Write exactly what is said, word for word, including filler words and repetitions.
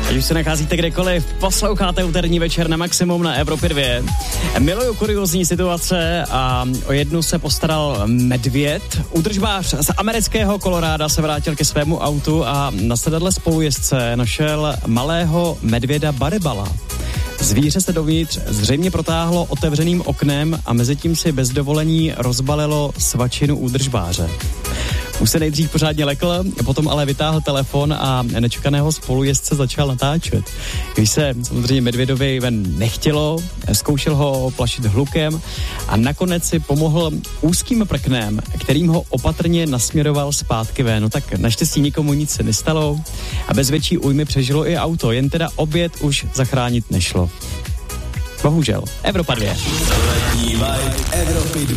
Když se nacházíte kdekoliv, posloucháte úterní večer na Maximum na Evropě dva. Miluju kuriózní situace a o jednu se postaral medvěd. Údržbář z amerického Koloráda se vrátil ke svému autu a na sedadle spolujezdce našel malého medvěda Baribala. Zvíře se dovnitř zřejmě protáhlo otevřeným oknem a mezitím si bez dovolení rozbalilo svačinu údržbáře. Už se nejdřív pořádně lekl, potom ale vytáhl telefon a nečekaného spolujezdce začal natáčet. Když se samozřejmě medvědovi ven nechtělo, zkoušel ho plašit hlukem a nakonec si pomohl úzkým prknem, kterým ho opatrně nasměroval zpátky ven. No tak naštěstí nikomu nic se nestalo a bez větší újmy přežilo i auto, jen teda oběd už zachránit nešlo. Bohužel. Evropa dva. Letní vibe Evropy dva.